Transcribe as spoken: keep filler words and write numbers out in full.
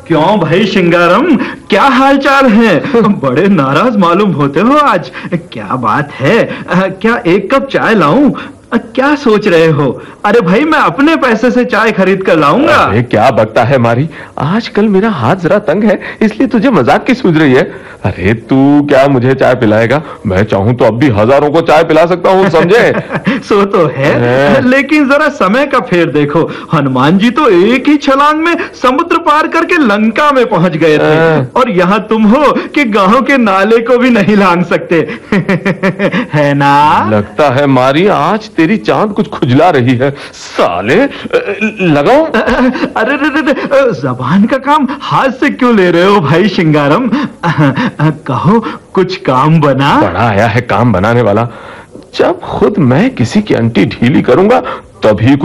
क्यों भाई शिंगारम, क्या हालचाल है? बड़े नाराज मालूम होते हो आज। क्या बात है? क्या एक कप चाय लाऊं? क्या सोच रहे हो? अरे भाई, मैं अपने पैसे से चाय खरीद कर लाऊंगा। अरे क्या बकता है मारी, आजकल मेरा हाथ जरा तंग है, इसलिए तुझे मजाक की सूझ रही है। अरे तू क्या मुझे चाय पिलाएगा? मैं चाहूं तो अब भी हजारों को चाय पिला सकता हूं, समझे? सो तो है, है। लेकिन जरा समय का फेर देखो। हनुमान जी तो एक ही छलांग में समुद्र पार करके लंका में पहुंच गए थे, है। और यहाँ तुम हो कि गांव के नाले को भी नहीं लांग सकते। है ना? लगता है मारी आज तेरी चांद कुछ खुजला रही है। साले, लगाओ। अरे रे रे रे, जबान का काम हाथ से क्यों ले रहे हो भाई शिंगारम? कहो, कुछ काम बना। बड़ा आया है काम बनाने वाला। जब खुद मैं किसी की अंटी ढीली करूंगा तभी